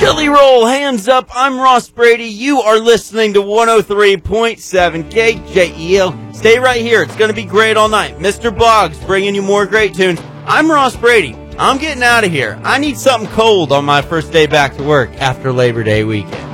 Chili roll, hands up. I'm Ross Brady. You are listening to 103.7 KJEL. Stay right here. It's going to be great all night. Mr. Boggs bringing you more great tunes. I'm Ross Brady. I'm getting out of here. I need something cold on my first day back to work after Labor Day weekend.